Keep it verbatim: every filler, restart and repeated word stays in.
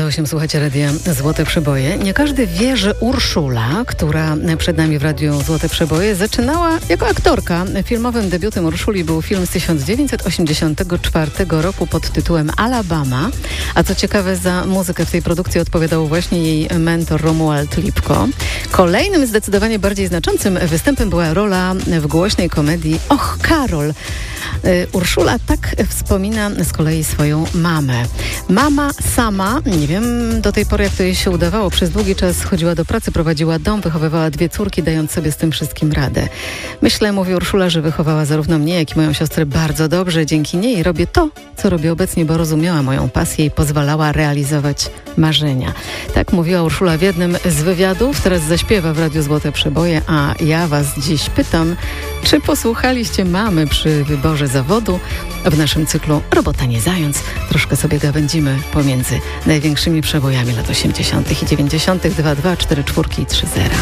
dziewięćdziesiąt osiem, słuchacie radia Złote Przeboje. Nie każdy wie, że Urszula, która przed nami w radiu Złote Przeboje, zaczynała jako aktorka. Filmowym debiutem Urszuli był film z tysiąc dziewięćset osiemdziesiątego czwartego roku pod tytułem Alabama. A co ciekawe, za muzykę w tej produkcji odpowiadał właśnie jej mentor Romuald Lipko. Kolejnym zdecydowanie bardziej znaczącym występem była rola w głośnej komedii Och, Karol. Urszula tak wspomina z kolei swoją mamę. Mama sama, nie wiem do tej pory jak to jej się udawało, przez długi czas chodziła do pracy, prowadziła dom, wychowywała dwie córki, dając sobie z tym wszystkim radę. Myślę, mówi Urszula, że wychowała zarówno mnie, jak i moją siostrę bardzo dobrze. Dzięki niej robię to, co robię obecnie, bo rozumiała moją pasję i pozwalała realizować marzenia. Tak mówiła Urszula w jednym z wywiadów. Teraz zaśpiewa w Radiu Złote Przeboje, a ja was dziś pytam, czy posłuchaliście mamy przy wyborze zawodu? W naszym cyklu Robota nie zając troszkę sobie gawędzimy pomiędzy największymi przebojami lat osiemdziesiątych i dziewięćdziesiątych. dwa dwa cztery cztery i trzy zero.